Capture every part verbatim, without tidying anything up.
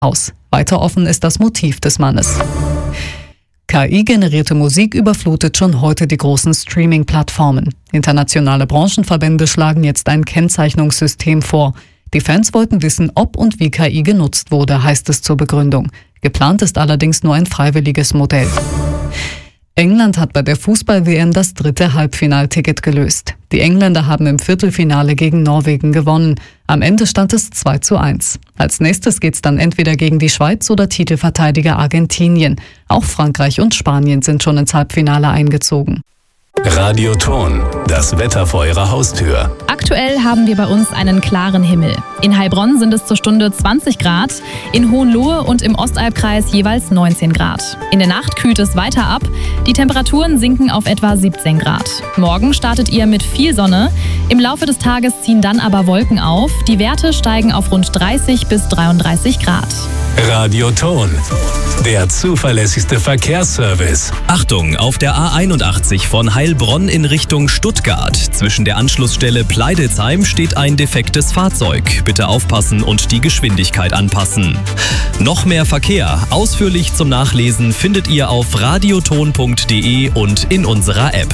aus. Weiter offen ist das Motiv des Mannes. K I-generierte Musik überflutet schon heute die großen Streaming-Plattformen. Internationale Branchenverbände schlagen jetzt ein Kennzeichnungssystem vor. Die Fans wollten wissen, ob und wie K I genutzt wurde, heißt es zur Begründung. Geplant ist allerdings nur ein freiwilliges Modell. England hat bei der Fußball-W M das dritte Halbfinalticket gelöst. Die Engländer haben im Viertelfinale gegen Norwegen gewonnen. Am Ende stand es zwei zu eins. Als nächstes geht's dann entweder gegen die Schweiz oder Titelverteidiger Argentinien. Auch Frankreich und Spanien sind schon ins Halbfinale eingezogen. Radio Ton, das Wetter vor Ihrer Haustür. Aktuell haben wir bei uns einen klaren Himmel. In Heilbronn sind es zur Stunde zwanzig Grad, in Hohenlohe und im Ostalbkreis jeweils neunzehn Grad. In der Nacht kühlt es weiter ab, die Temperaturen sinken auf etwa siebzehn Grad. Morgen startet ihr mit viel Sonne, im Laufe des Tages ziehen dann aber Wolken auf, die Werte steigen auf rund dreißig bis dreiunddreißig Grad. Radio Ton, der zuverlässigste Verkehrsservice. Achtung, auf der A einundachtzig von Heilbronn in Richtung Stuttgart. Zwischen der Anschlussstelle Pleidelsheim steht ein defektes Fahrzeug. Bitte aufpassen und die Geschwindigkeit anpassen. Noch mehr Verkehr, ausführlich zum Nachlesen, findet ihr auf radioton punkt de und in unserer App.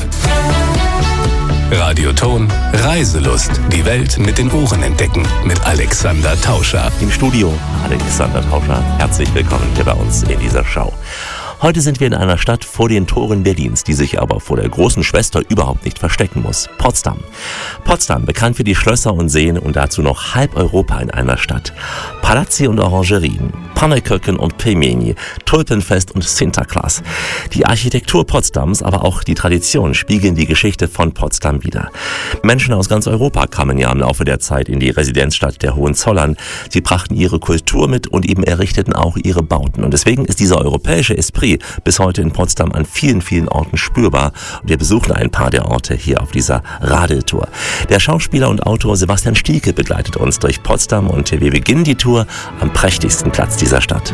Radio Ton, Reiselust. Die Welt mit den Ohren entdecken. Mit Alexander Tauscher. Im Studio Alexander Tauscher. Herzlich willkommen hier bei uns in dieser Show. Heute sind wir in einer Stadt vor den Toren Berlins, die sich aber vor der großen Schwester überhaupt nicht verstecken muss. Potsdam. Potsdam, bekannt für die Schlösser und Seen und dazu noch halb Europa in einer Stadt. Palazzi und Orangerien, Pannenköcken und Pelmeni, Tulpenfest und Sinterklaas. Die Architektur Potsdams, aber auch die Tradition spiegeln die Geschichte von Potsdam wider. Menschen aus ganz Europa kamen ja im Laufe der Zeit in die Residenzstadt der Hohenzollern. Sie brachten ihre Kultur mit und eben errichteten auch ihre Bauten. Und deswegen ist dieser europäische Esprit bis heute in Potsdam an vielen, vielen Orten spürbar. Und wir besuchen ein paar der Orte hier auf dieser Radeltour. Der Schauspieler und Autor Sebastian Stielke begleitet uns durch Potsdam und wir beginnen die Tour am prächtigsten Platz dieser Stadt.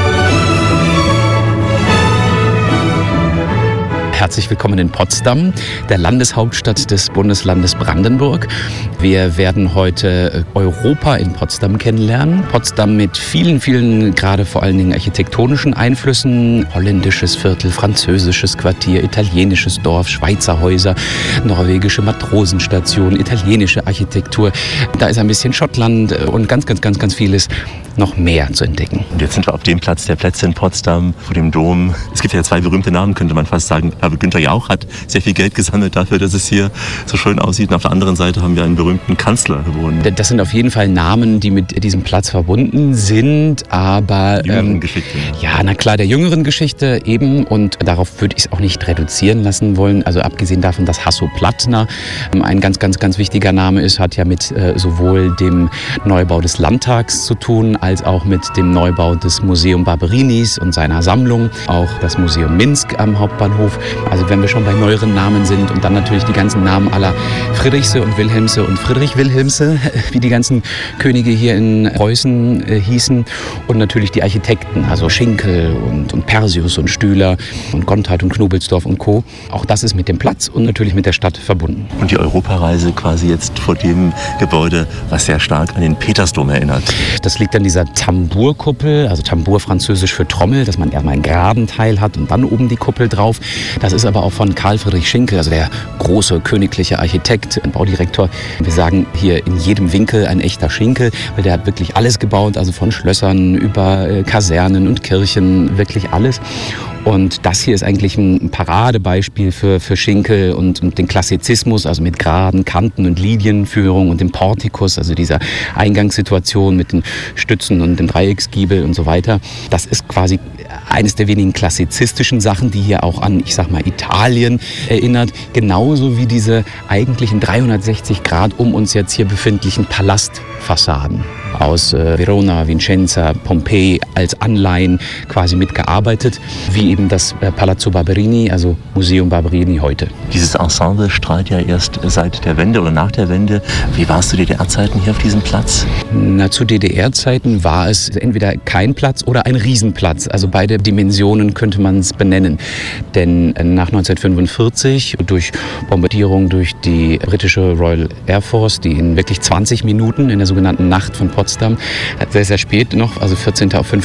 Herzlich willkommen in Potsdam, der Landeshauptstadt des Bundeslandes Brandenburg. Wir werden heute Europa in Potsdam kennenlernen. Potsdam mit vielen, vielen, gerade vor allen Dingen architektonischen Einflüssen. Holländisches Viertel, französisches Quartier, italienisches Dorf, Schweizer Häuser, norwegische Matrosenstation, italienische Architektur. Da ist ein bisschen Schottland und ganz, ganz, ganz, ganz vieles noch mehr zu entdecken. Und jetzt sind wir auf dem Platz der Plätze in Potsdam, vor dem Dom. Es gibt ja zwei berühmte Namen, könnte man fast sagen. Aber Günther Jauch hat sehr viel Geld gesammelt dafür, dass es hier so schön aussieht. Und auf der anderen Seite haben wir einen berühmten Kanzler wohnen. Das sind auf jeden Fall Namen, die mit diesem Platz verbunden sind, aber Die jüngeren ähm, Geschichte. Ja, na klar, der jüngeren Geschichte eben. Und darauf würde ich es auch nicht reduzieren lassen wollen. Also abgesehen davon, dass Hasso Plattner ein ganz, ganz, ganz wichtiger Name ist, hat ja mit äh, sowohl dem Neubau des Landtags zu tun, als auch mit dem Neubau des Museum Barberinis und seiner Sammlung, auch das Museum Minsk am Hauptbahnhof. Also wenn wir schon bei neueren Namen sind und dann natürlich die ganzen Namen aller Friedrichse und Wilhelmse und Friedrich Wilhelmse, wie die ganzen Könige hier in Preußen äh, hießen, und natürlich die Architekten, also Schinkel und, und Persius und Stüler und Gontard und Knobelsdorf und Co. Auch das ist mit dem Platz und natürlich mit der Stadt verbunden. Und die Europareise quasi jetzt vor dem Gebäude, was sehr stark an den Petersdom erinnert. Das liegt an dieser Tambourkuppel, also Tambour französisch für Trommel, dass man erstmal einen geraden Teil hat und dann oben die Kuppel drauf. Das ist aber auch von Karl Friedrich Schinkel, also der große königliche Architekt, ein Baudirektor. Wir sagen hier in jedem Winkel ein echter Schinkel, weil der hat wirklich alles gebaut, also von Schlössern über Kasernen und Kirchen, wirklich alles. Und das hier ist eigentlich ein Paradebeispiel für, für Schinkel und, und den Klassizismus, also mit geraden Kanten und Linienführung und dem Portikus, also dieser Eingangssituation mit den Stützen und dem Dreiecksgiebel und so weiter. Das ist quasi eines der wenigen klassizistischen Sachen, die hier auch an, ich sag mal, Italien erinnert. Genauso wie diese eigentlichen dreihundertsechzig Grad um uns jetzt hier befindlichen Palastfassaden aus äh, Verona, Vicenza, Pompeji als Anleihen quasi mitgearbeitet, wie eben das äh, Palazzo Barberini, also Museum Barberini heute. Dieses Ensemble strahlt ja erst seit der Wende oder nach der Wende. Wie war es zu D D R-Zeiten hier auf diesem Platz? Na, zu D D R-Zeiten war es entweder kein Platz oder ein Riesenplatz. Also beide Dimensionen könnte man es benennen. Denn nach neunzehnhundertfünfundvierzig, durch Bombardierung durch die britische Royal Air Force, die in wirklich zwanzig Minuten in der sogenannten Nacht von Potsdam Potsdam. Sehr, sehr spät noch, also vierzehnten auf